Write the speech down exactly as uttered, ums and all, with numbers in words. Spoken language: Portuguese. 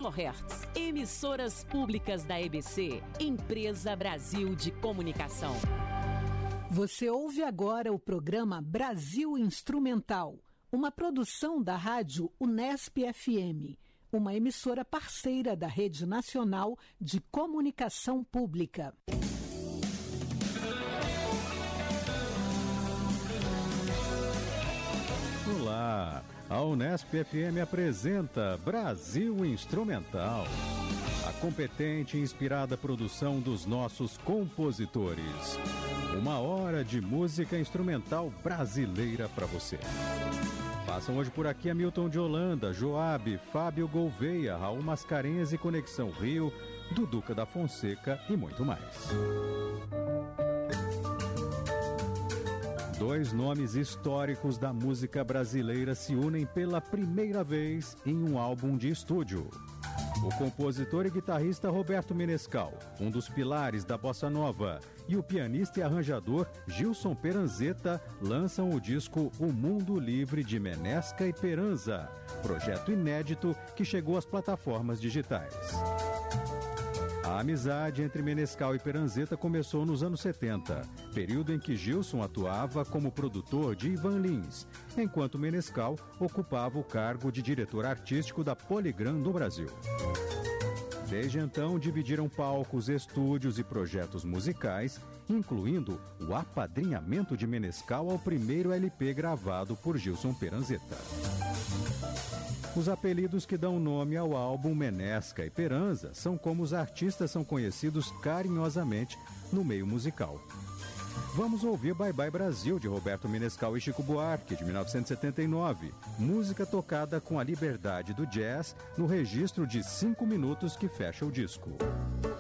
kHz. Emissoras públicas da E B C, Empresa Brasil de Comunicação. Você ouve agora o programa Brasil Instrumental, uma produção da rádio Unesp F M, uma emissora parceira da Rede Nacional de Comunicação Pública. Olá, a Unesp F M apresenta Brasil Instrumental, a competente e inspirada produção dos nossos compositores. Uma hora de música instrumental brasileira para você. Passam hoje por aqui Hamilton de Holanda, Joab, Fábio Gouveia, Raul Mascarenhas e Conexão Rio, Duduca da Fonseca e muito mais. Dois nomes históricos da música brasileira se unem pela primeira vez em um álbum de estúdio. O compositor e guitarrista Roberto Menescal, um dos pilares da bossa nova, e o pianista e arranjador Gilson Peranzeta lançam o disco O Mundo Livre de Menesca e Peranza, projeto inédito que chegou às plataformas digitais. A amizade entre Menescal e Peranzeta começou nos anos setenta, período em que Gilson atuava como produtor de Ivan Lins, enquanto Menescal ocupava o cargo de diretor artístico da Polygram no Brasil. Desde então, dividiram palcos, estúdios e projetos musicais, incluindo o apadrinhamento de Menescal ao primeiro L P gravado por Gilson Peranzeta. Os apelidos que dão nome ao álbum Menesca e Peranza são como os artistas são conhecidos carinhosamente no meio musical. Vamos ouvir Bye Bye Brasil, de Roberto Menescal e Chico Buarque, de mil novecentos e setenta e nove, música tocada com a liberdade do jazz no registro de cinco minutos que fecha o disco.